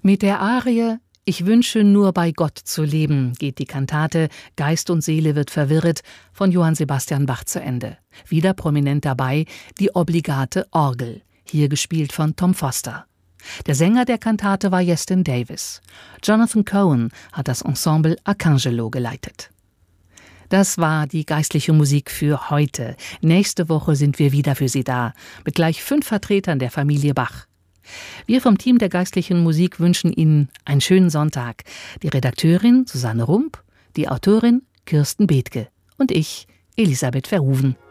Mit der Arie »Ich wünsche nur bei Gott zu leben« geht die Kantate »Geist und Seele wird verwirret« von Johann Sebastian Bach zu Ende. Wieder prominent dabei die obligate Orgel, hier gespielt von Tom Foster. Der Sänger der Kantate war Jeston Davis. Jonathan Cohen hat das Ensemble Arcangelo geleitet. Das war die geistliche Musik für heute. Nächste Woche sind wir wieder für Sie da, mit gleich 5 Vertretern der Familie Bach. Wir vom Team der geistlichen Musik wünschen Ihnen einen schönen Sonntag. Die Redakteurin Susanne Rump, die Autorin Kirsten Bethke und ich, Elisabeth Verhoeven.